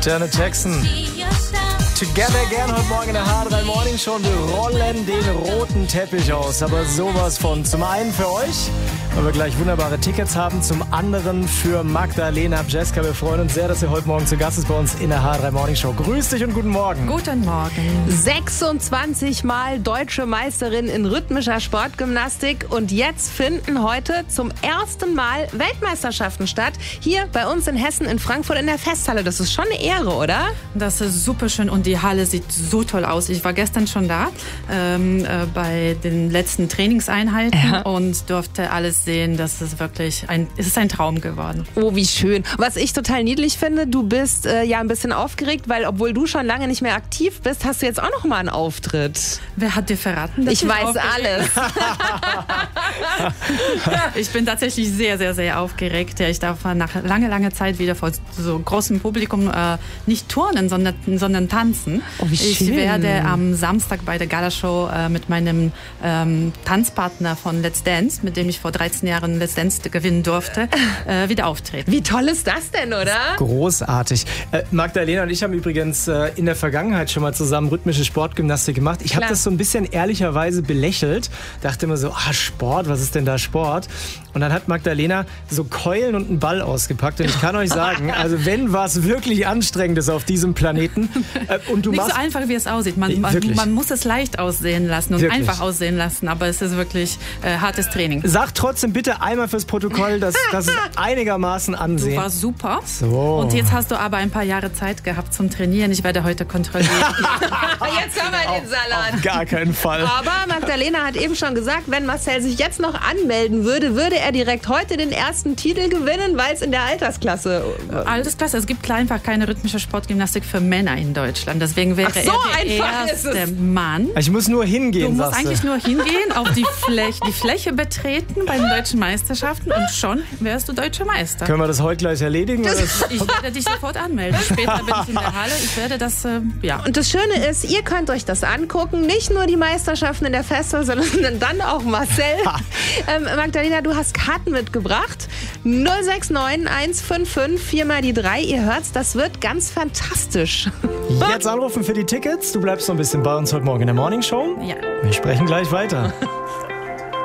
Janet Jackson. Together Again heute Morgen in der H3 Morning Show. Wir rollen den roten Teppich aus, aber sowas von. Zum einen für euch, weil wir gleich wunderbare Tickets haben. Zum anderen für Magdalena Bjeska. Wir freuen uns sehr, dass ihr heute Morgen zu Gast ist bei uns in der H3 Morning Show. Grüß dich und guten Morgen. Guten Morgen. 26 Mal deutsche Meisterin in rhythmischer Sportgymnastik und jetzt finden heute zum ersten Mal Weltmeisterschaften statt. Hier bei uns in Hessen, in Frankfurt in der Festhalle. Das ist schon eine Ehre, oder? Das ist super schön und die Halle sieht so toll aus. Ich war gestern schon da bei den letzten Trainingseinheiten und durfte alles sehen. Das ist wirklich ein Traum geworden. Oh, wie schön. Was ich total niedlich finde, du bist ja ein bisschen aufgeregt, weil obwohl du schon lange nicht mehr aktiv bist, hast du jetzt auch noch mal einen Auftritt. Wer hat dir verraten? Ich weiß alles. Ich bin tatsächlich sehr, sehr, sehr aufgeregt. Ja, ich darf nach langer Zeit wieder vor so großem Publikum nicht turnen, sondern tanzen. Oh, wie schön. Ich werde am Samstag bei der Galashow mit meinem Tanzpartner von Let's Dance, mit dem ich vor 13 Jahren Let's Dance gewinnen durfte, wieder auftreten. Wie toll ist das denn, oder? Großartig. Magdalena und ich haben übrigens in der Vergangenheit schon mal zusammen rhythmische Sportgymnastik gemacht. Ich habe das so ein bisschen ehrlicherweise belächelt. Dachte immer so, Sport, was ist denn da Sport? Und dann hat Magdalena so Keulen und einen Ball ausgepackt. Und ich kann euch sagen, also wenn was wirklich Anstrengendes auf diesem Planeten. Und du nicht machst so einfach, wie es aussieht. Man muss es leicht aussehen lassen und einfach aussehen lassen. Aber es ist wirklich hartes Training. Sag trotzdem bitte einmal fürs Protokoll, dass es einigermaßen ansehen. Du warst super. So. Und jetzt hast du aber ein paar Jahre Zeit gehabt zum Trainieren. Ich werde heute kontrollieren. Jetzt haben wir den Salat. Auf gar keinen Fall. Aber Magdalena hat eben schon gesagt, wenn Marcel sich jetzt noch anmelden würde, würde er direkt heute den ersten Titel gewinnen, weil es in der Altersklasse... Altersklasse. Es gibt einfach keine rhythmische Sportgymnastik für Männer in Deutschland. Deswegen wäre er der erste Mann. Ich muss nur hingehen, Du musst eigentlich nur hingehen, auf die Fläche betreten bei den deutschen Meisterschaften und schon wärst du deutscher Meister. Können wir das heute gleich erledigen? Ich werde dich sofort anmelden. Später bin ich in der Halle. Ich werde das, Und das Schöne ist, ihr könnt euch das angucken. Nicht nur die Meisterschaften in der Festhalle, sondern dann auch Marcel. Magdalena, du hast Karten mitgebracht. 069 155 4 mal die 3. Ihr hört's, das wird ganz fantastisch. Jetzt anrufen für die Tickets. Du bleibst noch ein bisschen bei uns heute Morgen in der Morning Show. Ja. Wir sprechen gleich weiter.